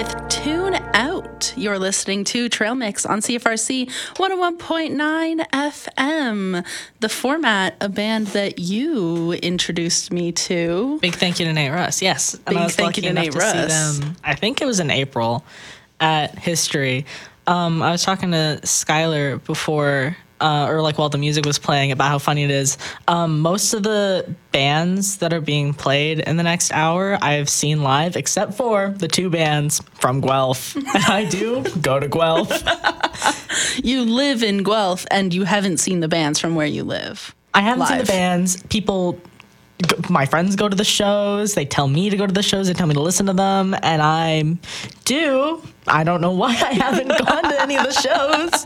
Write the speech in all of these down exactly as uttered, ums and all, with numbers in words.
with Tune Out. You're listening to Trail Mix on C F R C one oh one point nine F M. The format, a band that you introduced me to. Big thank you to Nate Russ. Yes. Big and I was thank lucky you to enough Nate to Russ. see them, I think it was in April at History. Um, I was talking to Skylar before, uh, or like while the music was playing, about how funny it is. Um, most of the bands that are being played in the next hour I've seen live, except for the two bands from Guelph. And I do go to Guelph. You live in Guelph and you haven't seen the bands from where you live. I haven't seen live. the bands. People, my friends go to the shows. They tell me to go to the shows. They tell me to listen to them. And I do. I don't know why I haven't gone to any of the shows.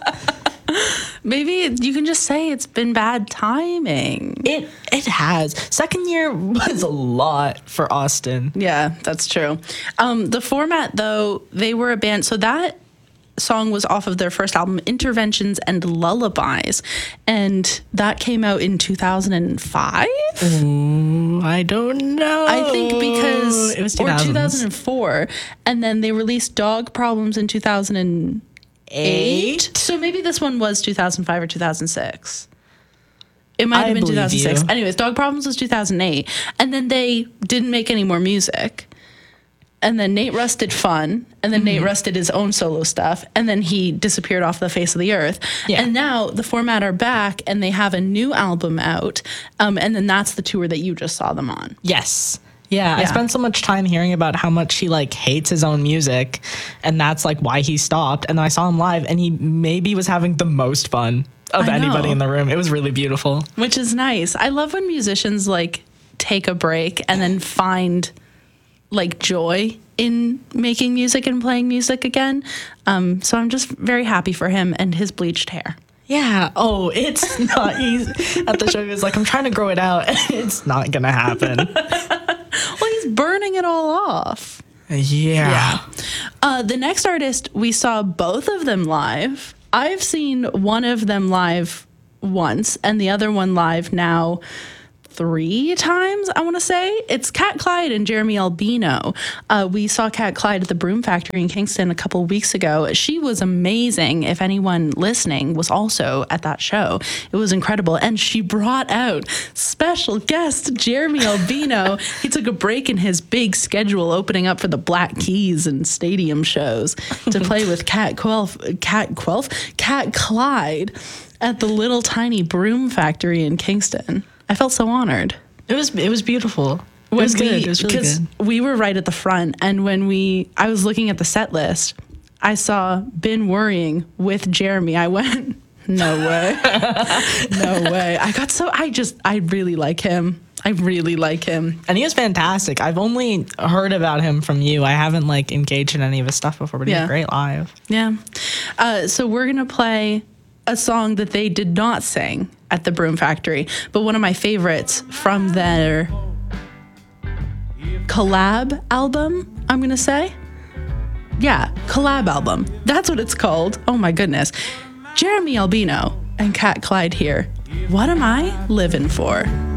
Maybe you can just say it's been bad timing. It it has. Second year was a lot for Austin. Yeah, that's true. Um, the format, though, they were a band. So that song was off of their first album, Interventions and Lullabies. And that came out in two thousand five? Ooh, I don't know. I think because, it was or two thousand four. And then they released Dog Problems in two thousand eight. So maybe this one was two thousand five or two thousand six. It might have I been two thousand six. believe you. Anyways, Dog Problems was two thousand eight. And then they didn't make any more music. And then Nate Russ did Fun. And then mm-hmm. Nate Russ did his own solo stuff. And then he disappeared off the face of the earth. Yeah. And now the format are back and they have a new album out. Um, and then that's the tour that you just saw them on. Yes. Yeah, Yeah. I spent so much time hearing about how much he like hates his own music, and that's like why he stopped. And then I saw him live, and he maybe was having the most fun of I anybody know. in the room. It was really beautiful. Which is nice. I love when musicians like take a break and then find like joy in making music and playing music again. Um, so I'm just very happy for him and his bleached hair. Yeah. Oh, it's not easy. At the show, he was like, I'm trying to grow it out, and it's not gonna happen. Well, he's burning it all off. Yeah. Uh, the next artist, we saw both of them live. I've seen one of them live once and the other one live now three times, I want to say. It's Cat Clyde and Jeremy Albino. Uh, we saw Cat Clyde at the Broom Factory in Kingston a couple of weeks ago. She was amazing. If anyone listening was also at that show, it was incredible. And she brought out special guest Jeremy Albino. He took a break in his big schedule opening up for the Black Keys and stadium shows to play with Cat Quelf, Cat Quelf, Cat Clyde at the little tiny Broom Factory in Kingston. I felt so honored. It was it was beautiful. It When was good. we- It was really 'cause good. we were right at the front, and when we, I was looking at the set list, I saw Been Worrying with Jeremy. I went, no way, no way. I got so, I just, I really like him. I really like him. And he was fantastic. I've only heard about him from you. I haven't like engaged in any of his stuff before, but Yeah. he's great live. Yeah. Uh, so we're gonna play a song that they did not sing at the Broom Factory, but one of my favorites from their collab album, I'm gonna say. Yeah, collab album. That's what it's called. Oh my goodness. Jeremy Albino and Cat Clyde here. What am I living for?